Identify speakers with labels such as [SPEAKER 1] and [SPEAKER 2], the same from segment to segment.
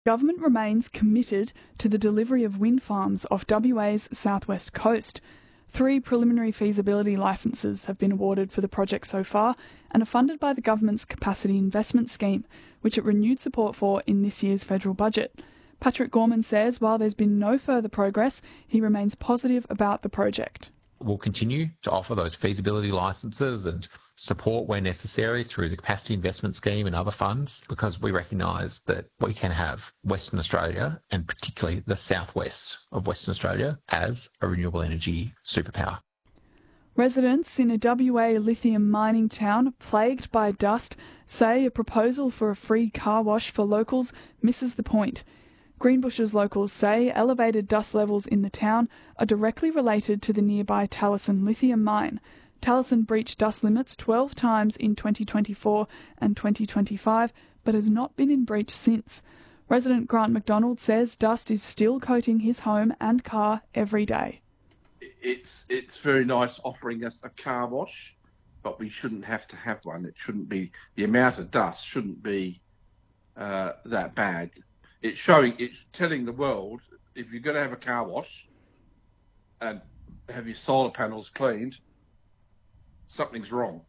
[SPEAKER 1] Government remains committed to the delivery of wind farms off WA's southwest coast. 3 preliminary feasibility licences have been awarded for the project so far and are funded by the government's Capacity Investment Scheme, which it renewed support for in this year's federal budget. Patrick Gorman says while there's been no further progress, he remains positive about the project.
[SPEAKER 2] We'll continue to offer those feasibility licences and support where necessary through the Capacity Investment Scheme and other funds, because we recognise that we can have Western Australia, and particularly the southwest of Western Australia, as a renewable energy superpower.
[SPEAKER 1] Residents in a WA lithium mining town plagued by dust say a proposal for a free car wash for locals misses the point. Greenbushes locals say elevated dust levels in the town are directly related to the nearby Talison lithium mine. Talison breached dust limits 12 times in 2024 and 2025, but has not been in breach since. Resident Grant McDonald says dust is still coating his home and car every day.
[SPEAKER 3] It's very nice offering us a car wash, but we shouldn't have to have one. It shouldn't be, the amount of dust shouldn't be that bad. It's telling the world, if you're going to have a car wash and have your solar panels cleaned, something's wrong.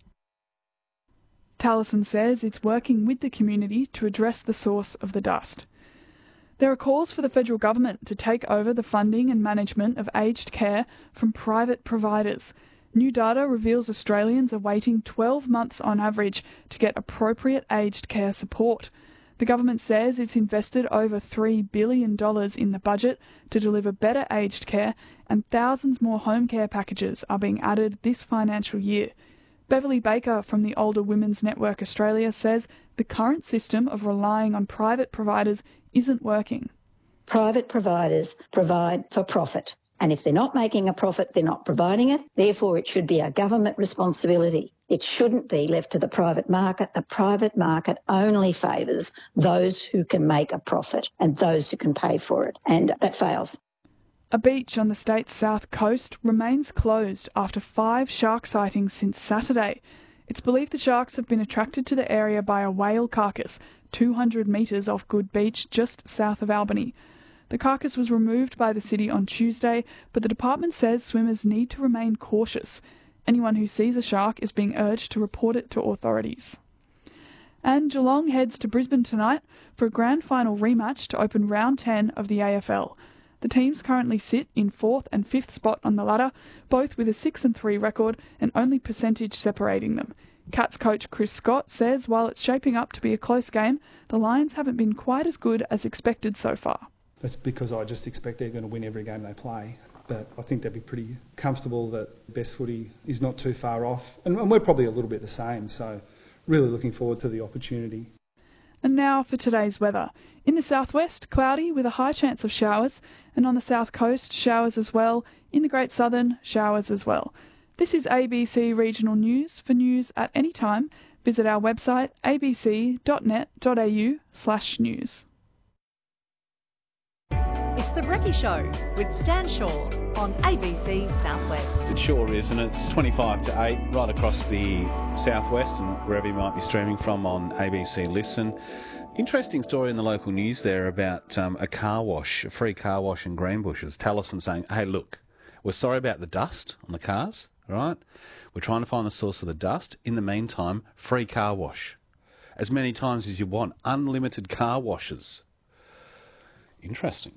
[SPEAKER 1] Talison says it's working with the community to address the source of the dust. There are calls for the federal government to take over the funding and management of aged care from private providers. New data reveals Australians are waiting 12 months on average to get appropriate aged care support. The government says it's invested over $3 billion in the budget to deliver better aged care, and thousands more home care packages are being added this financial year. Beverly Baker from the Older Women's Network Australia says the current system of relying on private providers isn't working.
[SPEAKER 4] Private providers provide for profit, and if they're not making a profit, they're not providing it. Therefore, it should be a government responsibility. It shouldn't be left to the private market. The private market only favours those who can make a profit and those who can pay for it, and that fails.
[SPEAKER 1] A beach on the state's south coast remains closed after 5 shark sightings since Saturday. It's believed the sharks have been attracted to the area by a whale carcass 200 metres off Good Beach, just south of Albany. The carcass was removed by the city on Tuesday, but the department says swimmers need to remain cautious. Anyone who sees a shark is being urged to report it to authorities. And Geelong heads to Brisbane tonight for a grand final rematch to open round 10 of the AFL. The teams currently sit in 4th and 5th spot on the ladder, both with a 6-3 record and only percentage separating them. Cats coach Chris Scott says while it's shaping up to be a close game, the Lions haven't been quite as good as expected so far.
[SPEAKER 5] That's because I just expect they're going to win every game they play. But I think they'd be pretty comfortable that best footy is not too far off. And we're probably a little bit the same, so really looking forward to the opportunity.
[SPEAKER 1] And now for today's weather. In the southwest, cloudy with a high chance of showers, and on the south coast, showers as well. In the Great Southern, showers as well. This is ABC Regional News. For news at any time, visit our website abc.net.au/news.
[SPEAKER 6] It's The Brekkie Show with Stan Shaw on ABC Southwest.
[SPEAKER 7] It sure is, and it's 25 to 8 right across the southwest and wherever you might be streaming from on ABC Listen. Interesting story in the local news there about a car wash, a free car wash in Greenbushes. Talison saying, hey, look, we're sorry about the dust on the cars, all right? We're trying to find the source of the dust. In the meantime, free car wash. As many times as you want. Unlimited car washes. Interesting.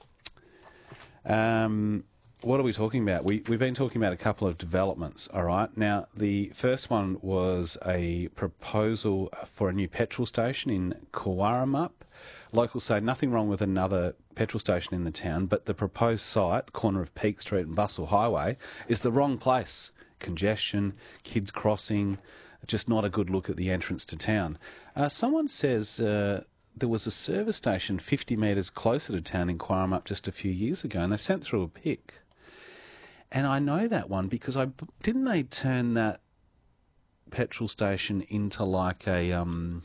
[SPEAKER 7] What are we talking about? We've been talking about a couple of developments, all right? Now, the first one was a proposal for a new petrol station in Cowarumup. Locals say nothing wrong with another petrol station in the town, but the proposed site, the corner of Peak Street and Bustle Highway, is the wrong place. Congestion, kids crossing, just not a good look at the entrance to town. Someone says there was a service station 50 metres closer to town in Cowarumup just a few years ago, and they've sent through a pic. And I know that one because didn't they turn that petrol station into like a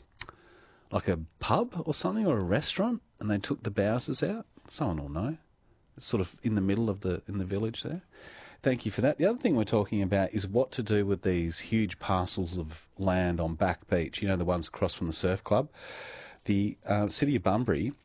[SPEAKER 7] pub or something, or a restaurant, and they took the Bowsers out? Someone will know. It's sort of in the middle of in the village there. Thank you for that. The other thing we're talking about is what to do with these huge parcels of land on Back Beach, you know, the ones across from the surf club. The City of Bunbury